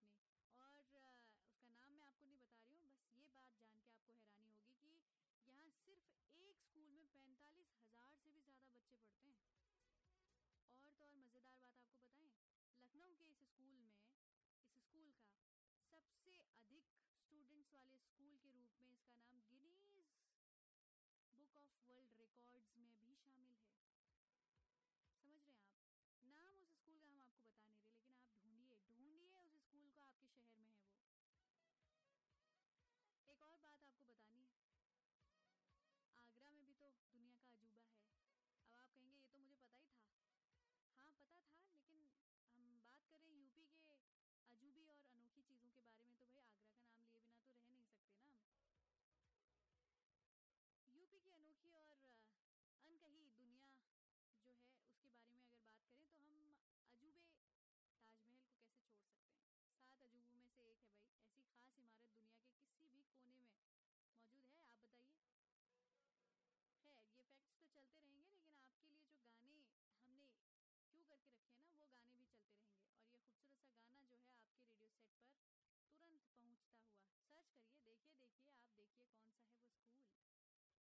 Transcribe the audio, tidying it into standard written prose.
आपने। और उसका नाम मैं आपको नहीं बता रही हूँ, बस ये बात जान के आपको हैरानी होगी कि यहाँ सिर्फ एक स्कूल में 45,000 से भी ज़्यादा बच्चे पढ़ते हैं। और तो और मज़ेदार बात आपको बताएं, लखनऊ के इस स्कूल में, इस स्कूल का सबसे अधिक स्टूडेंट्स वाले स्कूल के रूप में इसका नाम Guinness book of world records में भी शामिल है। समझ रहे हैं आप? नाम उस स्कूल का हम आपको बता नहीं रहे, लेकिन आप ढूंढिए ढूंढिए उस स्कूल को, आपके शहर में है वो। एक और बात आपको बतानी है, आगरा में भी तो दुनिया का अजूबा है। अब आप कहेंगे ये तो मुझे पता ही था। हाँ पता था, लेकिन हम बात करें यूपी के अजूबी और अनोखी चीज़ों के बारे में, तो भाई आगरा का नाम लिए बिना तो रह नहीं सकते ना हम। यूपी की अनोखी और अनकही दुनिया जो है उसके बारे में अगर बात करें तो हम अजूबे ताजमहल को कैसे छोड़ सकते हैं। 7 अजूबों में से एक है भाई, ऐसी खास इमारत दुनिया के किसी भी कोने में मौजूद है? आप बताइए। खैर ये फैक्ट्स तो चलते रहेंगे, लेकिन आपके लिए जो गाने हमने क्यों करके रखे हैं ना, वो गाने भी चलते रहेंगे। और ये खूबसूरत सा गाना जो है आपके रेडियो सेट पर तुरंत पहुंचता हुआ, सर्च करिए, देखिए देखिए आप देखिए कौन सा है वो